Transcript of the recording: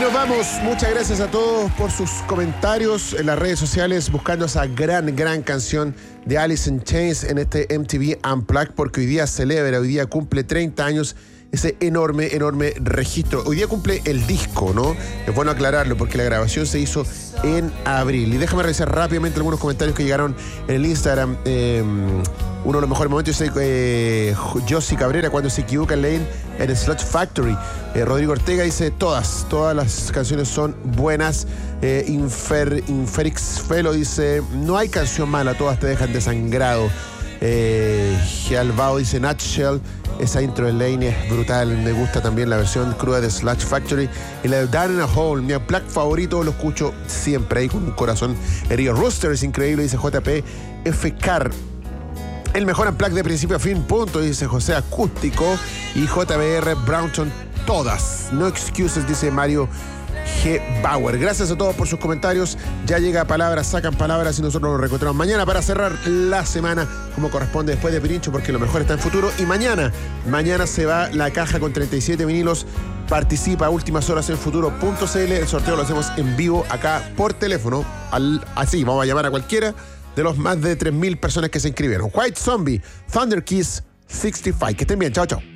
nos vamos. Muchas gracias a todos por sus comentarios en las redes sociales buscando esa gran canción de Alice in Chains en este MTV Unplugged, porque hoy día cumple 30 años ese enorme registro. Hoy día cumple el disco, ¿no? Es bueno aclararlo porque la grabación se hizo en abril. Y déjame revisar rápidamente algunos comentarios que llegaron en el Instagram. Uno de los mejores momentos dice Josie Cabrera cuando se equivoca Lane en Sludge Factory. Rodrigo Ortega dice todas las canciones son buenas. Inferix Felo dice no hay canción mala, todas te dejan desangrado. Gialbao dice Nutshell, esa intro de Lane es brutal, me gusta también la versión cruda de Sludge Factory y la de Down in a Hole, mi unplugged favorito, lo escucho siempre ahí con un corazón herido. Rooster es increíble, dice JP FK. El mejor unplugged de principio a fin, punto, dice José Acústico. Y JBR Brownton, todas. No excuses, dice Mario G. Bauer. Gracias a todos por sus comentarios. Ya llega Palabras, sacan palabras y nosotros nos reencontramos mañana para cerrar la semana como corresponde después de Pirincho, porque lo mejor está en futuro. Y mañana se va la caja con 37 vinilos. Participa a últimas horas en futuro.cl. El sorteo lo hacemos en vivo acá por teléfono. Así, vamos a llamar a cualquiera de los más de 3.000 personas que se inscribieron. White Zombie, Thunder Kiss 65. Que estén bien, chao.